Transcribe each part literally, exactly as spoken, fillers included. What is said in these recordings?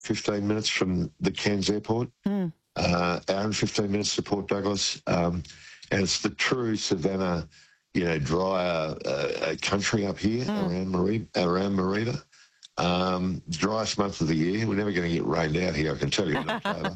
fifteen minutes from the Cairns airport, Mm. uh, hour and fifteen minutes to Port Douglas. Um, and it's the true savannah, you know, drier uh, country up here Mm. around Mareeba. Around Mareeba. Um, driest month of the year. We're never going to get rained out here, I can tell you, in October.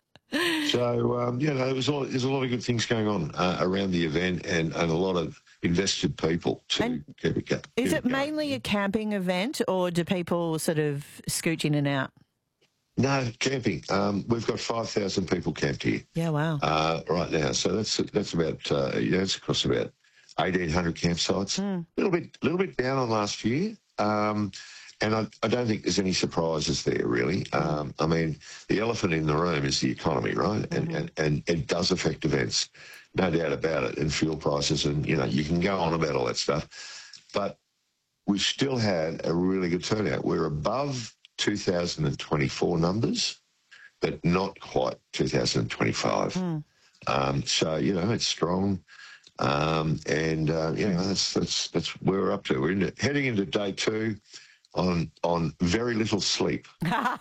So, um, you know, there was a lot, there's a lot of good things going on uh, around the event and, and a lot of invested people to And keep it going. Is it mainly a camping event, or do people sort of scooch in and out? No, camping. Um, we've got five thousand people camped here. Yeah, wow. Uh, right now. So that's that's about, uh, yeah, it's across about eighteen hundred campsites. A Mm. little bit little bit down on last year. Um, and I, I don't think there's any surprises there, really. Um, I mean, the elephant in the room is the economy, right? And, Mm-hmm. and, and it does affect events, no doubt about it, and fuel prices. And, you know, you can go on about all that stuff. But we've still had a really good turnout. We're above two thousand twenty-four numbers, but not quite two thousand twenty-five. Mm. Um, so, you know, it's strong. Um, and, uh, you know, that's, that's, that's where we're up to. We're into, heading into day two on on very little sleep. Well,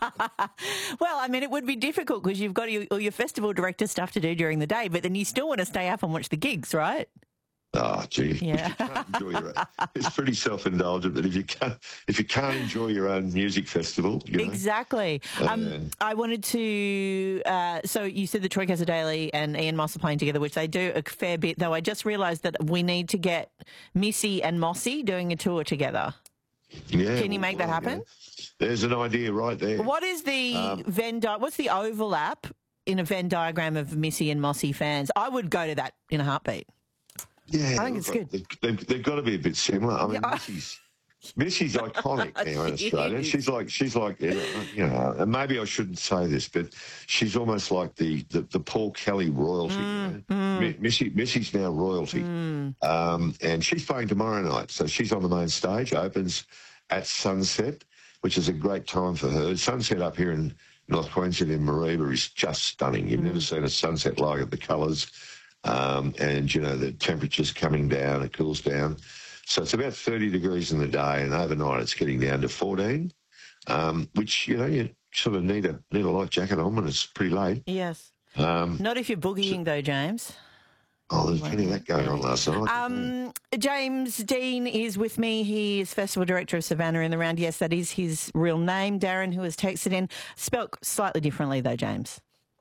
I mean, it would be difficult because you've got your, all your festival director stuff to do during the day, but then you still want to stay up and watch the gigs, right? Oh, gee. Yeah. If you can't enjoy your own, it's pretty self-indulgent, but if you can't, if you can't enjoy your own music festival, you know. Exactly. Um, Uh, I wanted to, uh, so you said the Troy Casadei and Ian Moss are playing together, which they do a fair bit, though I just realised that we need to get Missy and Mossy doing a tour together. Yeah, Can you make that well, happen? yeah. There's an idea right there. What is the Um, Venn di- what's the overlap in a Venn diagram of Missy and Mossy fans? I would go to that in a heartbeat. Yeah, I think it's look, good. They, they've, they've got to be a bit similar. I mean, Yeah. Missy's, Missy's iconic now in She Australia. is. She's like, she's like, you know, you know, and maybe I shouldn't say this, but she's almost like the, the, the Paul Kelly royalty. Mm, you know? Mi- Missy, Missy's now royalty. Um, and she's playing tomorrow night. So she's on the main stage, opens at sunset, which is a great time for her. Sunset up here in North Queensland in Mareeba is just stunning. You've never seen a sunset like it, the colours. Um, and, you know, the temperature's coming down, it cools down. So it's about thirty degrees in the day, and overnight it's getting down to fourteen, um, which, you know, you sort of need a need a light jacket on when it's pretty late. Yes. Um, Not if you're boogieing, though, James. oh, there's plenty of that going on last night. Um, James Dean is with me. He is Festival Director of Savannah in the Round. Yes, that is his real name. Darren, who has texted in, spelt slightly differently, though, James.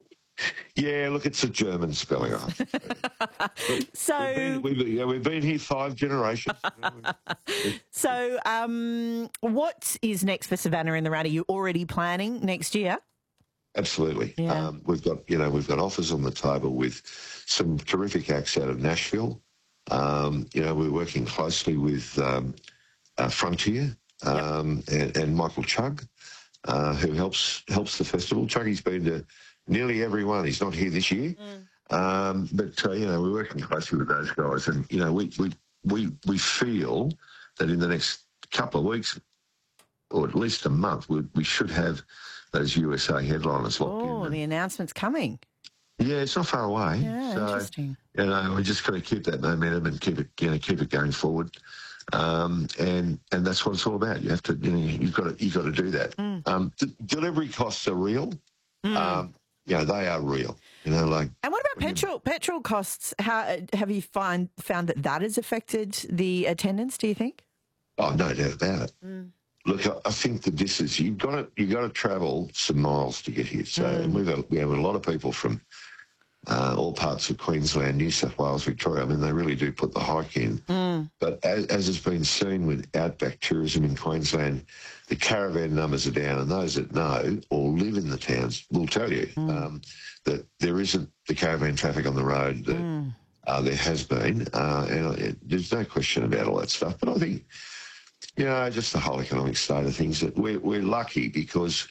Yeah, look, it's a German spelling. So, we've, been, we've, yeah, we've been here five generations. so um, what is next for Savannah in the Round? Are you already planning next year? Absolutely. Yeah. Um, we've got, you know, we've got offers on the table with some terrific acts out of Nashville. Um, you know, we're working closely with um, uh, Frontier um, and, and Michael Chugg, uh, who helps helps the festival. Chuggy's been to nearly every one. He's not here this year. Um, but, uh, you know, we're working closely with those guys. And, you know, we, we, we, we feel that in the next couple of weeks, or at least a month, we, we should have those U S A headliners locked in. Oh, And, the announcement's coming. yeah, it's not far away. Yeah, so, interesting. You know, we just got to keep that momentum and keep it, you know, keep it going forward. Um, and and that's what it's all about. You have to, you know, you've got to, you've got to do that. Mm. Um, d- delivery costs are real. Um, you know, they are real. You know, like. And what about petrol? Petrol costs. How have you find found that that has affected the attendance? Do you think? Oh, no doubt about it. Look, I, I think that this is you've got to you got to travel some miles to get here. So and we've got, we have a lot of people from uh, all parts of Queensland, New South Wales, Victoria. I mean, they really do put the hike in. But as, as has been seen with outback tourism in Queensland, the caravan numbers are down, and those that know or live in the towns will tell you um, that there isn't the caravan traffic on the road that uh, there has been, uh, and it, there's no question about all that stuff. But I think, you know, just the whole economic state of things, that we're, we're lucky because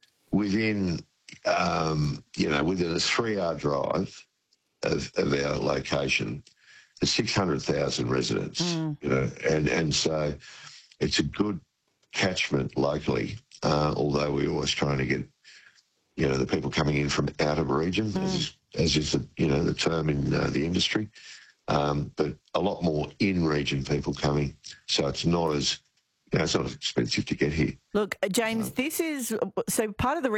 within, um, you know, within a three-hour drive of, of our location, there's six hundred thousand residents, you know, and, and so it's a good catchment locally, uh, although we're always trying to get, you know, the people coming in from out of region, as, is, as is the, you know, the term in uh, the industry, um, but a lot more in-region people coming, so it's not as, you know, it's not as expensive to get here. Look, James, this is so part of the